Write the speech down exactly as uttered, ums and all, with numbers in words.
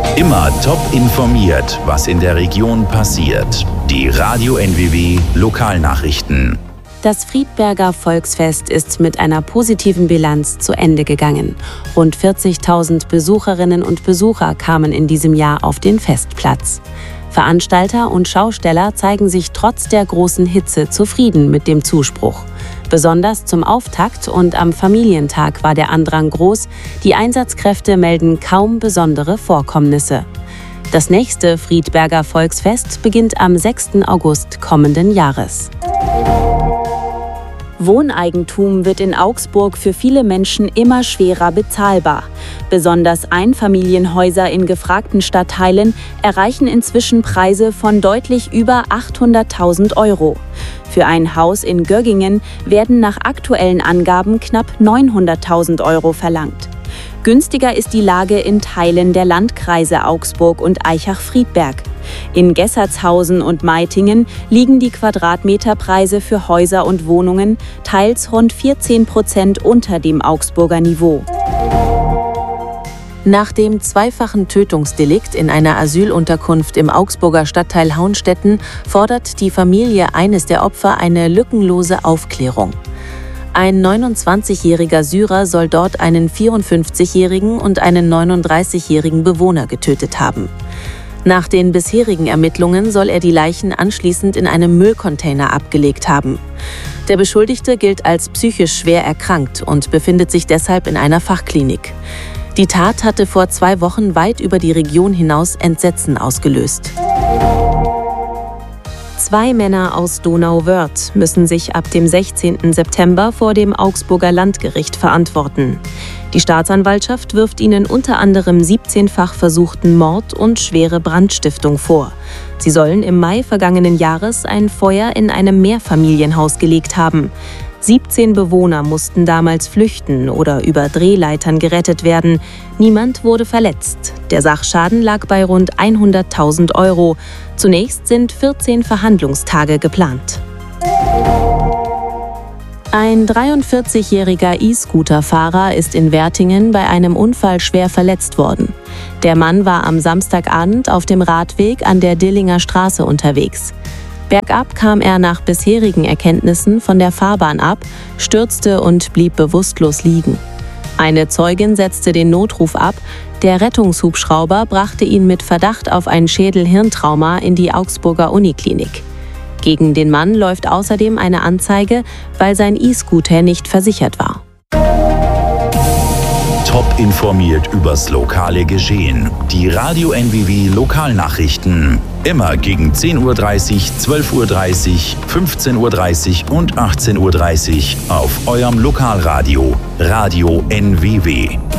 Immer top informiert, was in der Region passiert. Die Radio N W W Lokalnachrichten. Das Friedberger Volksfest ist mit einer positiven Bilanz zu Ende gegangen. Rund vierzigtausend Besucherinnen und Besucher kamen in diesem Jahr auf den Festplatz. Veranstalter und Schausteller zeigen sich trotz der großen Hitze zufrieden mit dem Zuspruch. Besonders zum Auftakt und am Familientag war der Andrang groß. Die Einsatzkräfte melden kaum besondere Vorkommnisse. Das nächste Friedberger Volksfest beginnt am sechsten August kommenden Jahres. Wohneigentum wird in Augsburg für viele Menschen immer schwerer bezahlbar. Besonders Einfamilienhäuser in gefragten Stadtteilen erreichen inzwischen Preise von deutlich über achthunderttausend Euro. Für ein Haus in Göggingen werden nach aktuellen Angaben knapp neunhunderttausend Euro verlangt. Günstiger ist die Lage in Teilen der Landkreise Augsburg und Aichach-Friedberg. In Gessertshausen und Meitingen liegen die Quadratmeterpreise für Häuser und Wohnungen teils rund vierzehn Prozent unter dem Augsburger Niveau. Nach dem zweifachen Tötungsdelikt in einer Asylunterkunft im Augsburger Stadtteil Haunstetten fordert die Familie eines der Opfer eine lückenlose Aufklärung. Ein neunundzwanzigjähriger Syrer soll dort einen vierundfünfzigjährigen und einen neununddreißigjährigen Bewohner getötet haben. Nach den bisherigen Ermittlungen soll er die Leichen anschließend in einem Müllcontainer abgelegt haben. Der Beschuldigte gilt als psychisch schwer erkrankt und befindet sich deshalb in einer Fachklinik. Die Tat hatte vor zwei Wochen weit über die Region hinaus Entsetzen ausgelöst. Zwei Männer aus Donauwörth müssen sich ab dem sechzehnten September vor dem Augsburger Landgericht verantworten. Die Staatsanwaltschaft wirft ihnen unter anderem siebzehnfach versuchten Mord und schwere Brandstiftung vor. Sie sollen im Mai vergangenen Jahres ein Feuer in einem Mehrfamilienhaus gelegt haben. siebzehn Bewohner mussten damals flüchten oder über Drehleitern gerettet werden. Niemand wurde verletzt. Der Sachschaden lag bei rund hunderttausend Euro. Zunächst sind vierzehn Verhandlungstage geplant. Ein dreiundvierzigjähriger E-Scooter-Fahrer ist in Wertingen bei einem Unfall schwer verletzt worden. Der Mann war am Samstagabend auf dem Radweg an der Dillinger Straße unterwegs. Bergab kam er nach bisherigen Erkenntnissen von der Fahrbahn ab, stürzte und blieb bewusstlos liegen. Eine Zeugin setzte den Notruf ab. Der Rettungshubschrauber brachte ihn mit Verdacht auf ein Schädel-Hirntrauma in die Augsburger Uniklinik. Gegen den Mann läuft außerdem eine Anzeige, weil sein E-Scooter nicht versichert war. Top informiert übers lokale Geschehen. Die Radio N W W Lokalnachrichten. Immer gegen zehn Uhr dreißig, zwölf Uhr dreißig, fünfzehn Uhr dreißig und achtzehn Uhr dreißig auf eurem Lokalradio. Radio N W W.